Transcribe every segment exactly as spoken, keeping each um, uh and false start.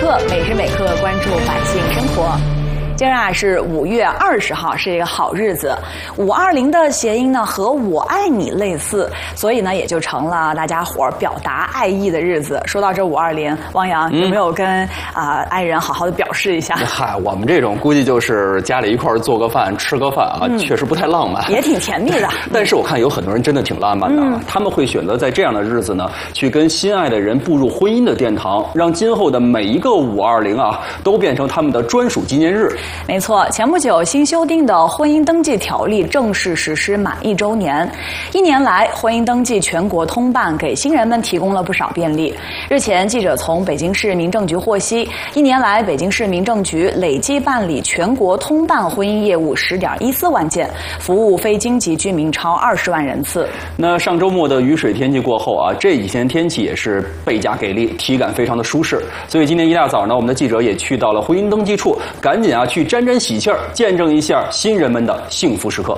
刻，每时每刻关注百姓生活。今儿啊是五月二十号，是一个好日子。五二零的谐音呢和我爱你类似，所以呢也就成了大家伙儿表达爱意的日子。说到这五二零，汪洋、嗯、有没有跟啊、呃、爱人好好的表示一下？ 嗨，我们这种估计就是家里一块儿做个饭吃个饭啊、嗯，确实不太浪漫， 也挺甜蜜的。 但是我看有很多人真的挺浪漫的、嗯，他们会选择在这样的日子呢，去跟心爱的人步入婚姻的殿堂，让今后的每一个五二零啊，都变成他们的专属纪念日。 没错，前不久新修订的婚姻登记条例正式实施满一周年。一年来，婚姻登记全国通办，给新人们提供了不少便利。日前，记者从北京市民政局获悉，一年来，北京市民政局累计办理全国通办婚姻业务十点一四万件，服务非京籍居民超二十万人次。 那上周末的雨水天气过后啊，这几天天气也是倍加给力，体感非常的舒适。所以今天一大早呢，我们的记者也去到了婚姻登记处，赶紧啊去沾沾喜气儿，见证一下新人们的幸福时刻。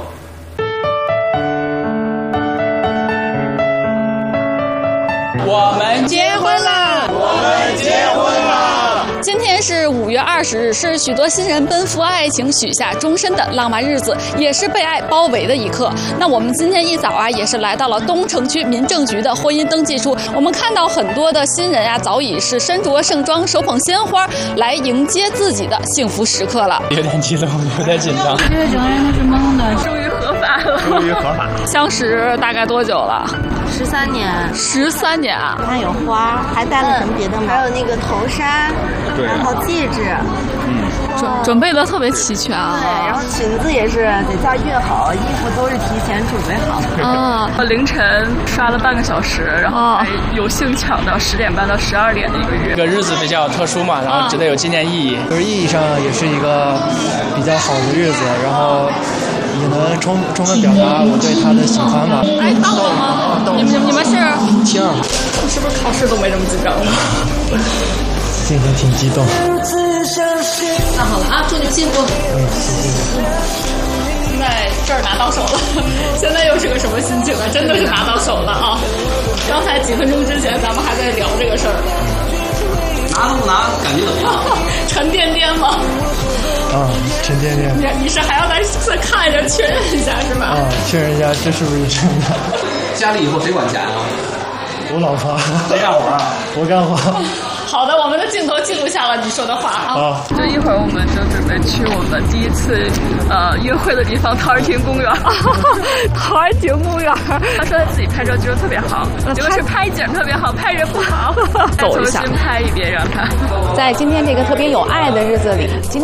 我们结婚了， 我们结婚了。 今天是五月二十日，是许多新人奔赴爱情、许下终身的浪漫日子，也是被爱包围的一刻。那我们今天一早啊，也是来到了东城区民政局的婚姻登记处。我们看到很多的新人啊，早已是身着盛装，手捧鲜花，来迎接自己的幸福时刻了。 有点激动，有点紧张。 这个整个人都是懵的。 终于合法了。 终于合法。 相识大概多久了？ 十三年。 十三年啊！ 还有花，还带了什么别的吗？还有那个头纱， 对， 然后戒指， 嗯，准准备的特别齐全啊。 对，然后裙子也是得在约好，衣服都是提前准备好的。 啊， 凌晨刷了半个小时，然后还有幸抢到十点半到十二点的一个月。 这个日子比较特殊嘛，然后值得有纪念意义，就是意义上也是一个比较好的日子，然后也能充充分表达我对他的喜欢嘛。 哎，到了吗？你们你们是？ 七二。 是不是考试都没这么紧张了？ 今天挺激动。 那好了啊，祝你幸福。 嗯，谢谢。 现在这儿拿到手了，现在又是个什么心情啊？真的是拿到手了啊！刚才几分钟之前咱们还在聊这个事儿。 拿不拿？感觉怎么样？ 沉甸甸吗？ 啊，沉甸甸。 你你是还要再再看一下确认一下是吧？ 啊，确认一下这是不是真的。 家里以后谁管钱啊？ 我老婆。 谁干活啊？ 我干活。 好的，我们的镜头记录下了你说的话啊。 啊。 就一会儿我们就准备去我们第一次呃约会的地方陶然亭公园。 陶然亭公园， 他说他自己拍照技术特别好，结果是拍景特别好，拍人不好。 走一下， 重新拍一遍让他。 在今天这个特别有爱的日子里，今